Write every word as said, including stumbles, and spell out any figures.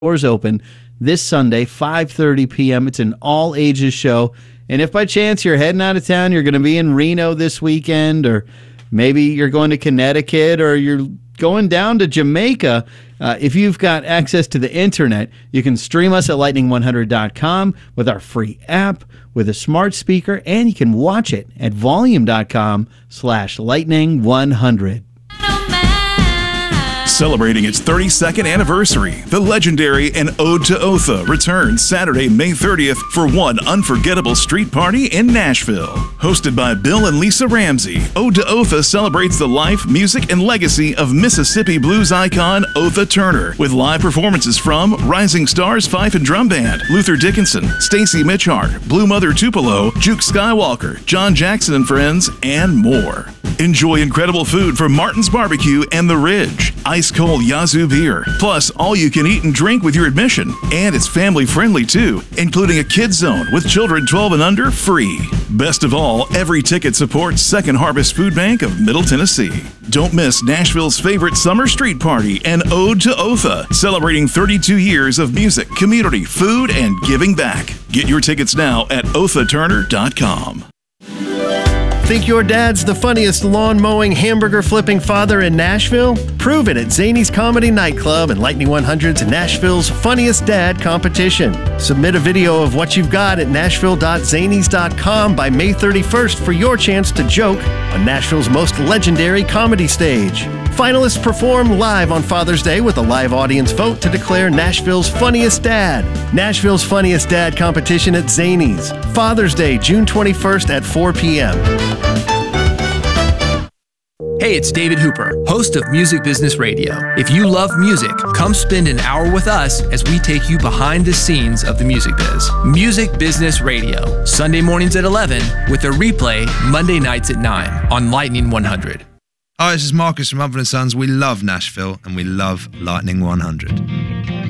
Doors open this Sunday, five thirty p.m. It's an all-ages show. And if by chance you're heading out of town, you're going to be in Reno this weekend, or maybe you're going to Connecticut, or you're going down to Jamaica, uh, if you've got access to the internet, you can stream us at lightning one hundred dot com with our free app, with a smart speaker, and you can watch it at volume dot com slash lightning one hundred. Celebrating its thirty-second anniversary, the legendary and Ode to Otha returns Saturday, May thirtieth for one unforgettable street party in Nashville. Hosted by Bill and Lisa Ramsey, Ode to Otha celebrates the life, music, and legacy of Mississippi blues icon Otha Turner, with live performances from Rising Stars Fife and Drum Band, Luther Dickinson, Stacy Mitchard, Blue Mother Tupelo, Juke Skywalker, John Jackson and Friends, and more. Enjoy incredible food from Martin's Barbecue and The Ridge, ice-cold Yazoo beer, plus all you can eat and drink with your admission. And it's family-friendly too, including a kids zone with children twelve and under free. Best of all, every ticket supports Second Harvest Food Bank of Middle Tennessee. Don't miss Nashville's favorite summer street party and Ode to Otha, celebrating thirty-two years of music, community, food, and giving back. Get your tickets now at otha turner dot com. Think your dad's the funniest lawn mowing, hamburger flipping father in Nashville? Prove it at Zany's Comedy Nightclub and Lightning one hundred's Nashville's Funniest Dad competition. Submit a video of what you've got at nashville dot zanys dot com by May thirty-first for your chance to joke on Nashville's most legendary comedy stage. Finalists perform live on Father's Day with a live audience vote to declare Nashville's Funniest Dad. Nashville's Funniest Dad competition at Zany's. Father's Day, June twenty-first at four p.m. Hey, it's David Hooper, host of Music Business Radio. If you love music, come spend an hour with us as we take you behind the scenes of the music biz. Music Business Radio, Sunday mornings at eleven, with a replay Monday nights at nine on Lightning one hundred. Hi, this is Marcus from Mumford and Sons. We love Nashville and we love Lightning one hundred.